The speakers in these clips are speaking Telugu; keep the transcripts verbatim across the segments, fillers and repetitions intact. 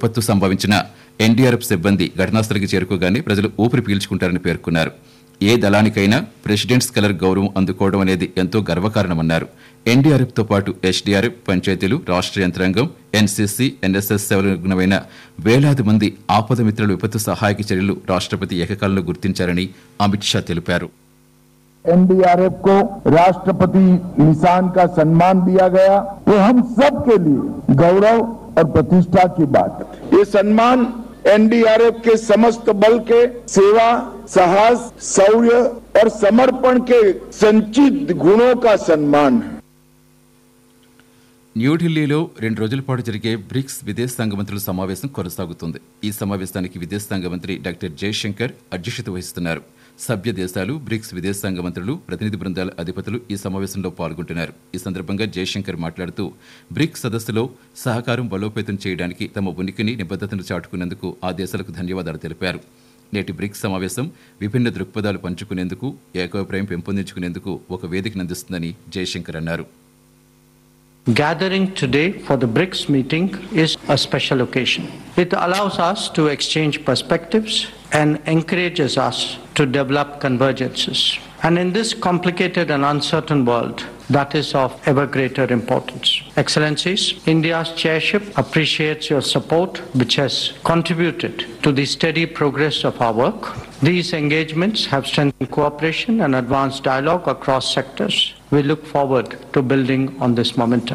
విపత్తు సంభవించిన ఎన్డీఆర్ఎఫ్ సిబ్బంది ఘటనాస్థలికి చేరుకోగానే ప్రజలు ఊపిరి పీల్చుకుంటారని పేర్కొన్నారు. ఏ దళానికైనా ప్రెసిడెంట్స్ కలర్ గౌరవం అందుకోవడం అనేది ఎంతో గర్వకారణమన్నారు. ఎన్డీఆర్ఎఫ్తో పాటు ఎస్డీఆర్ఎఫ్, పంచాయతీలు, రాష్ట్ర యంత్రాంగం, ఎన్సీసీ, ఎన్ఎస్ఎస్ సేవలనుగుణమైన వేలాది మంది ఆపద మిత్రుల విపత్తు సహాయక చర్యలు రాష్ట్రపతి ఏకకాలంలో గుర్తించారని అమిత్ షా తెలిపారు. एनडीआरएफ को राष्ट्रपति निशान का सम्मान दिया गया तो हम सब के लिए गौरव और प्रतिष्ठा की बात है. ये सम्मान एनडीआरएफ के समस्त बल के सेवा, साहस, शौर्य और समर्पण के संचित गुणों का सम्मान है. న్యూఢిల్లీలో రెండు రోజుల పాటు జరిగే బ్రిక్స్ విదేశాంగ మంత్రుల సమావేశం కొనసాగుతుంది. ఈ సమావేశానికి విదేశాంగ మంత్రి డాక్టర్ జయశంకర్ అధ్యక్షత వహిస్తున్నారు. సభ్య దేశాలు, బ్రిక్స్ విదేశాంగ మంత్రులు, ప్రతినిధి బృందాల అధిపతులు ఈ సమావేశంలో పాల్గొంటున్నారు. ఈ సందర్భంగా జయశంకర్ మాట్లాడుతూ బ్రిక్స్ సదస్సులో సహకారం బలోపేతం చేయడానికి తమ ఉనికిని, నిబద్ధతను చాటుకున్నందుకు ఆ దేశాలకు ధన్యవాదాలు తెలిపారు. నేటి బ్రిక్స్ సమావేశం విభిన్న దృక్పథాలు పంచుకునేందుకు, ఏకాభిప్రాయం పెంపొందించుకునేందుకు ఒక వేదికను అందిస్తుందని జయశంకర్ అన్నారు. Gathering today for the BRICS meeting is a special occasion. It allows us to exchange perspectives and encourages us to develop convergences. And in this complicated and uncertain world, that is of ever greater importance. Excellencies, India's chairship appreciates your support, which has contributed to the steady progress of our work. These engagements have strengthened cooperation and advanced dialogue across sectors. We look forward to building on this momentum.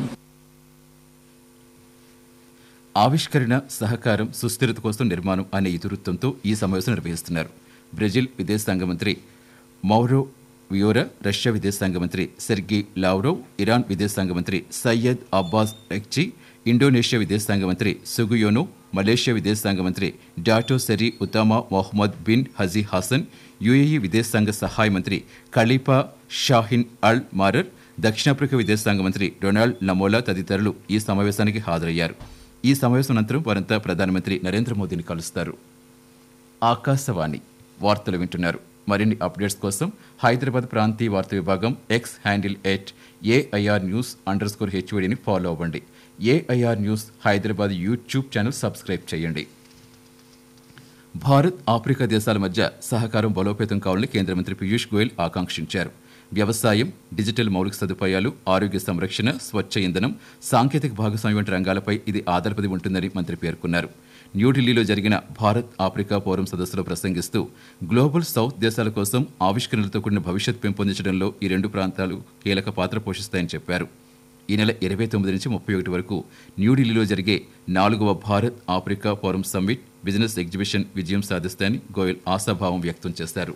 ఆవిష్కరణ, సహకారం, సుస్థిరత కోసం నిర్మాణం అనే ఇతివృత్తంతో ఈ సమావేశం నిర్వహిస్తున్నారు. బ్రెజిల్ విదేశాంగ మంత్రి మౌరో వియోరా, రష్యా విదేశాంగ మంత్రి సెర్గీ లావ్రోవ్, ఇరాన్ విదేశాంగ మంత్రి సయ్యద్ అబ్బాస్ ఎక్చి, ఇండోనేషియా విదేశాంగ మంత్రి సుగుయోనో, మలేషియా విదేశాంగ మంత్రి daughter సెరీ ఉతామా Mohammed bin Haji Haasan, UAE విదేశాంగ సహాయ మంత్రి ఖలీఫా షాహిన్ అల్ మారర్, దక్షిణాఫ్రికా విదేశాంగ మంత్రి డొనాల్డ్ లమోలా తదితరులు ఈ సమావేశానికి హాజరయ్యారు. ఈ సమావేశం అనంతరం వారంతా ప్రధానమంత్రి నరేంద్ర మోదీని కలుస్తారు. ఆకాశవాణి వార్తలు వింటున్నారు. మరిన్ని అప్డేట్స్ కోసం హైదరాబాద్ ప్రాంతీయ వార్తా విభాగం X handle at AIR news under score హెచ్వడిని follow అవ్వండి. AIR news Hyderabad YouTube channel subscribe చేయండి. భారత్, ఆఫ్రికా దేశాల మధ్య సహకారం బలోపేతం కావాలని కేంద్ర మంత్రి పీయూష్ గోయల్ ఆకాంక్షించారు. వ్యవసాయం, డిజిటల్ మౌలిక సదుపాయాలు, ఆరోగ్య సంరక్షణ, స్వచ్ఛ ఇంధనం, సాంకేతిక భాగస్వామ్యం వంటి రంగాలపై ఇది ఆధారపడి ఉంటుందని మంత్రి పేర్కొన్నారు. న్యూఢిల్లీలో జరిగిన భారత్ ఆఫ్రికా ఫోరం సదస్సులో ప్రసంగిస్తూ గ్లోబల్ సౌత్ దేశాల కోసం ఆవిష్కరణలతో కూడిన భవిష్యత్ పెంపొందించడంలో ఈ రెండు ప్రాంతాలు కీలక పాత్ర పోషిస్తాయని చెప్పారు. ఈ నెల ఇరవై తొమ్మిది నుంచి ముప్పై ఒకటి వరకు న్యూఢిల్లీలో జరిగే నాలుగవ Bharat Africa forum summit, business exhibition విజయం సాధిస్తాయని గోయల్ ఆశాభావం వ్యక్తం చేశారు.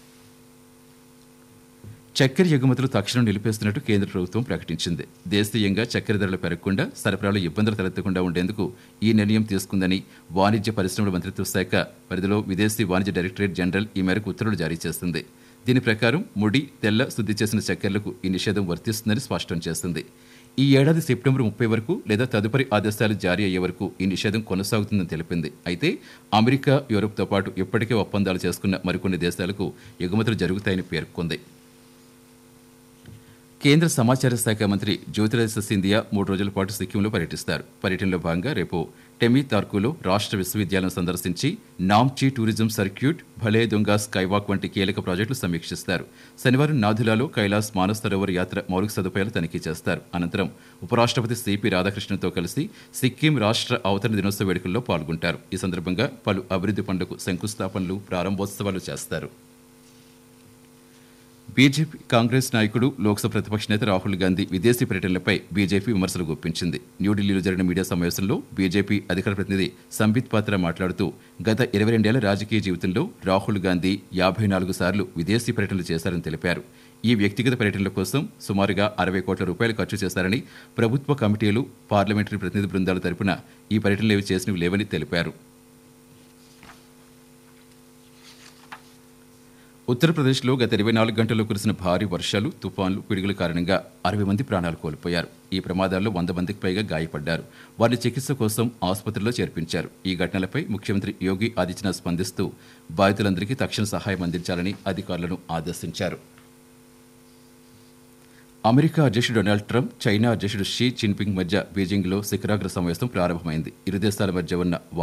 చక్కెర ఎగుమతులు తక్షణం నిలిపేస్తున్నట్టు కేంద్ర ప్రభుత్వం ప్రకటించింది. దేశీయంగా చక్కెర ధరలు పెరగకుండా, సరఫరాలో ఇబ్బందులు తలెత్తకుండా ఉండేందుకు ఈ నిర్ణయం తీసుకుందని వాణిజ్య పరిశ్రమల మంత్రిత్వ శాఖ పరిధిలో విదేశీ వాణిజ్య డైరెక్టరేట్ జనరల్ ఈ మేరకు ఉత్తర్వులు జారీ చేస్తుంది. దీని ప్రకారం ముడి, తెల్ల శుద్ధి చేసిన చక్కెరలకు ఈ నిషేధం వర్తిస్తుందని స్పష్టం చేస్తుంది. ఈ ఏడాది సెప్టెంబర్ ముప్పై వరకు లేదా తదుపరి ఆదేశాలు జారీ అయ్యే వరకు ఈ నిషేధం కొనసాగుతుందని తెలిపింది. అయితే అమెరికా, యూరోప్తో పాటు ఇప్పటికే ఒప్పందాలు చేసుకున్న మరికొన్ని దేశాలకు ఎగుమతులు జరుగుతాయని పేర్కొంది. కేంద్ర సమాచార శాఖ మంత్రి జ్యోతిరాదిత్య సింధియా మూడు రోజుల పాటు సిక్కింలో పర్యటిస్తారు. పర్యటనలో భాగంగా రేపు టెమి తార్కులో రాష్ట్ర విశ్వవిద్యాలయం సందర్శించి నామ్చి టూరిజం సర్క్యూట్, భలే దొంగ స్కైవాక్ వంటి కీలక ప్రాజెక్టులు సమీక్షిస్తారు. శనివారం నాథులాలో కైలాస్ మానస్ సరోవర్ యాత్ర మౌలిక సదుపాయాలు తనిఖీ చేస్తారు. అనంతరం ఉపరాష్ట్రపతి సిపి రాధాకృష్ణన్తో కలిసి సిక్కిం రాష్ట్ర అవతరణ దినోత్సవ వేడుకల్లో పాల్గొంటారు. ఈ సందర్భంగా పలు అభివృద్ధి పనులకు శంకుస్థాపనలు, ప్రారంభోత్సవాలు చేస్తారు. బీజేపీ కాంగ్రెస్ నాయకుడు, లోక్సభ ప్రతిపక్ష నేత రాహుల్ గాంధీ విదేశీ పర్యటనలపై బీజేపీ విమర్శలు గుప్పించింది. న్యూఢిల్లీలో జరిగిన మీడియా సమావేశంలో బీజేపీ అధికార ప్రతినిధి సంబిత్ పాత్ర మాట్లాడుతూ గత ఇరవై రెండేళ్ల రాజకీయ జీవితంలో రాహుల్ గాంధీ యాభై నాలుగు సార్లు విదేశీ పర్యటనలు చేశారని తెలిపారు. ఈ వ్యక్తిగత పర్యటనల కోసం సుమారుగా అరవై కోట్ల రూపాయలు ఖర్చు చేశారని, ప్రభుత్వ కమిటీలు, పార్లమెంటరీ ప్రతినిధి బృందాల తరపున ఈ పర్యటనలు ఏవి చేసినవి లేవని తెలిపారు. ఉత్తరప్రదేశ్లో గత ఇరవై నాలుగు గంటల్లో కురిసిన భారీ వర్షాలు, తుఫాన్లు, పిడుగుల కారణంగా అరవై మంది ప్రాణాలు కోల్పోయారు. ఈ ప్రమాదాల్లో వంద మందికి పైగా గాయపడ్డారు. వారిని చికిత్స కోసం ఆసుపత్రిలో చేర్పించారు. ఈ ఘటనలపై ముఖ్యమంత్రి యోగి ఆదిత్యనాథ్ స్పందిస్తూ బాధితులందరికీ తక్షణ సహాయం అందించాలని అధికారులను ఆదేశించారు. అమెరికా అధ్యక్షుడు డొనాల్డ్ ట్రంప్, చైనా అధ్యక్షుడు షీ జిన్పింగ్ మధ్య బీజింగ్లో శిఖరాగ్ర సమావేశం ప్రారంభమైంది. ఇరు దేశాల మధ్య ఉన్న